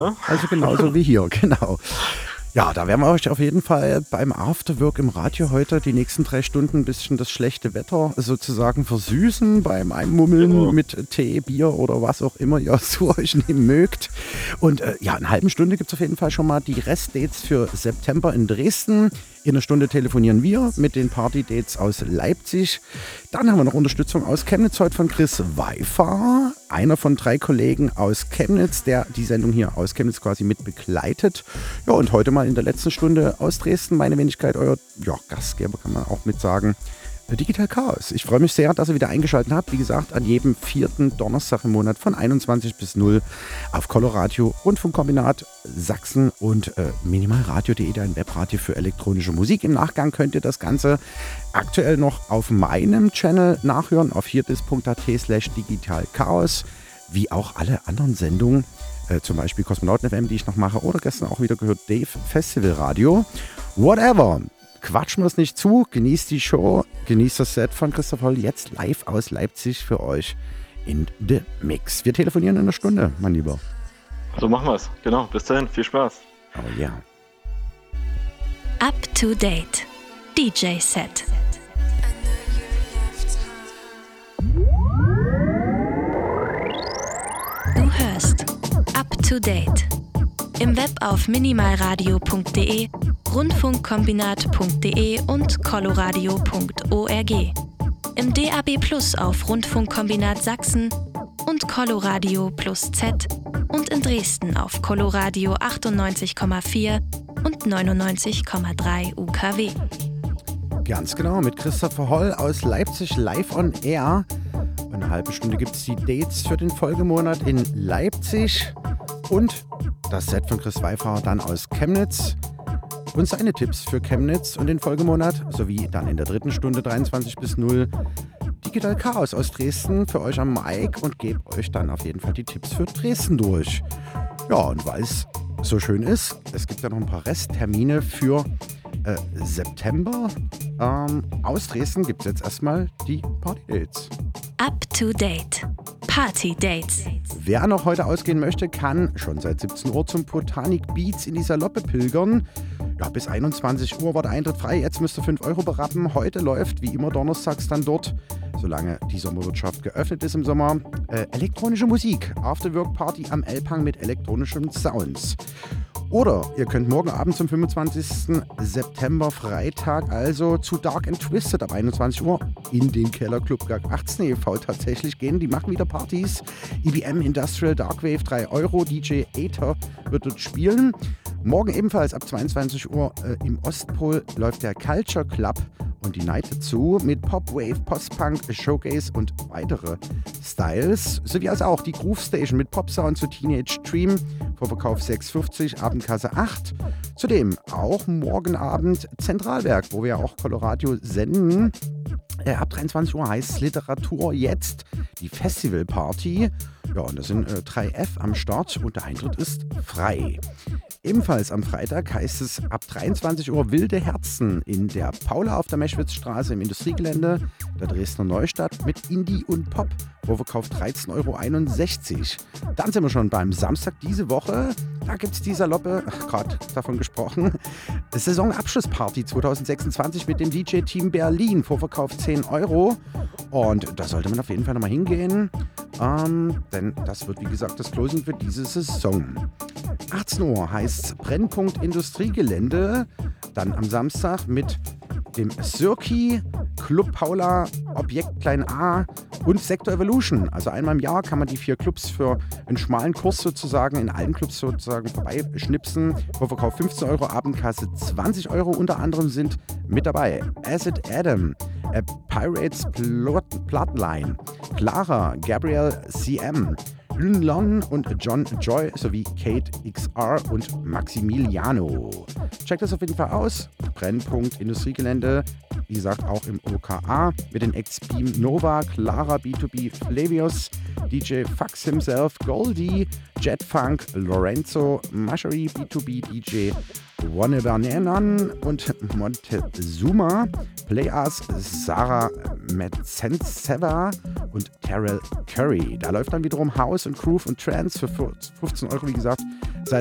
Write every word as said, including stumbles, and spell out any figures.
Also genauso wie hier, genau. Ja, da werden wir euch auf jeden Fall beim Afterwork im Radio heute die nächsten drei Stunden ein bisschen das schlechte Wetter sozusagen versüßen, beim Einmummeln Ja. mit Tee, Bier oder was auch immer ihr zu euch nehmen mögt. Und äh, ja, in einer halben Stunde gibt es auf jeden Fall schon mal die Restdates für September in Dresden. In einer Stunde telefonieren wir mit den Party-Dates aus Leipzig. Dann haben wir noch Unterstützung aus Chemnitz heute von Chris Weifer, einer von drei Kollegen aus Chemnitz, der die Sendung hier aus Chemnitz quasi mit begleitet. Ja, und heute mal in der letzten Stunde aus Dresden, meine Wenigkeit, euer ja, Gastgeber, kann man auch mit sagen, Digital Chaos. Ich freue mich sehr, dass ihr wieder eingeschaltet habt. Wie gesagt, an jedem vierten Donnerstag im Monat von einundzwanzig bis null auf Coloradio, Rundfunkkombinat Sachsen und äh, minimalradio punkt de, dein Webradio für elektronische Musik. Im Nachgang könnt ihr das Ganze aktuell noch auf meinem Channel nachhören, auf hierdis punkt at slash digital chaos, wie auch alle anderen Sendungen, äh, zum Beispiel Kosmonauten F M, die ich noch mache, oder gestern auch wieder gehört, Dave Festival Radio. Whatever. Quatschen wir es nicht zu, genießt die Show, genießt das Set von Christoph Holl, jetzt live aus Leipzig für euch in The Mix. Wir telefonieren in einer Stunde, mein Lieber. So machen wir es. Genau. Bis dahin. Viel Spaß. Oh ja. Up to Date. D J Set. Du hörst Up to Date. Im Web auf minimalradio punkt de, rundfunkkombinat punkt de und coloradio punkt org. Im D A B Plus auf Rundfunkkombinat Sachsen und Coloradio Plus Z und in Dresden auf Coloradio achtundneunzig Komma vier und neunundneunzig Komma drei U K W. Ganz genau, mit Christopher Holl aus Leipzig live on air. Eine halbe Stunde gibt es die Dates für den Folgemonat in Leipzig und das Set von Chris Weifer dann aus Chemnitz und seine Tipps für Chemnitz und den Folgemonat, sowie dann in der dritten Stunde dreiundzwanzig bis null Digital Chaos aus Dresden für euch am Mic und gebe euch dann auf jeden Fall die Tipps für Dresden durch. Ja, und weil es so schön ist, es gibt ja noch ein paar Resttermine für äh, September. Ähm, aus Dresden gibt es jetzt erstmal die Party-Dates. Up to Date. Party Dates. Wer noch heute ausgehen möchte, kann schon seit siebzehn Uhr zum Botanic Beats in die Saloppe pilgern. Ja, bis einundzwanzig Uhr war der Eintritt frei. Jetzt müsst ihr fünf Euro berappen. Heute läuft wie immer donnerstags dann dort, solange die Sommerwirtschaft geöffnet ist im Sommer, äh, elektronische Musik. Afterwork-Party am Elbhang mit elektronischen Sounds. Oder ihr könnt morgen Abend zum fünfundzwanzigsten September, Freitag, also zu Dark and Twisted ab einundzwanzig Uhr in den Kellerclub G A G achtzehn e V tatsächlich gehen. Die machen wieder Partys. I B M Industrial Darkwave drei Euro. D J Aether wird dort spielen. Morgen ebenfalls ab zweiundzwanzig Uhr äh, im Ostpol läuft der Culture Club und die Night dazu mit Pop, Wave, Post-Punk, Showcase und weitere Styles. Sowie als auch die Groove Station mit Pop-Sound zu Teenage Dream. Vorverkauf sechs fünfzig, Abendkasse acht. Zudem auch morgen Abend Zentralwerk, wo wir auch Coloradio senden. Äh, ab dreiundzwanzig Uhr heißt Literatur jetzt die Festivalparty. Ja, und da sind äh, drei F am Start und der Eintritt ist frei. Ebenfalls am Freitag heißt es ab dreiundzwanzig Uhr Wilde Herzen in der Paula auf der Meschwitzstraße im Industriegelände der Dresdner Neustadt mit Indie und Pop. Vorverkauf dreizehn Euro einundsechzig. Dann sind wir schon beim Samstag diese Woche. Da gibt es die Saloppe, gerade davon gesprochen, Saisonabschlussparty zwanzig sechsundzwanzig mit dem D J-Team Berlin. Vorverkauf zehn Euro. Und da sollte man auf jeden Fall nochmal hingehen. Ähm, denn das wird, wie gesagt, das Closing für diese Saison. achtzehn Uhr heißt Brennpunkt Industriegelände. Dann am Samstag mit dem Cirki, Club Paula, Objekt Klein A und Sektor Evolution. Also einmal im Jahr kann man die vier Clubs für einen schmalen Kurs sozusagen in allen Clubs sozusagen vorbeischnipsen. Vorverkauf fünfzehn Euro, Abendkasse zwanzig Euro. Unter anderem sind mit dabei Acid Adam, äh, Pirates Plot, Plotline, Clara, Gabriel C M, Lon und John Joy sowie Kate X R und Maximiliano. Checkt das auf jeden Fall aus. Brennpunkt Industriegelände wie gesagt, auch im O K A mit den Acts Beam Nova, Clara B zwei B, Flavius, D J Fax himself, Goldie, Jet Funk, Lorenzo, Mashery B zwei B, D J Wannebernenan und Montezuma, Playas, Sarah Metzenseva und Terrell Curry. Da läuft dann wiederum House und Groove und Trance für fünfzehn Euro, wie gesagt.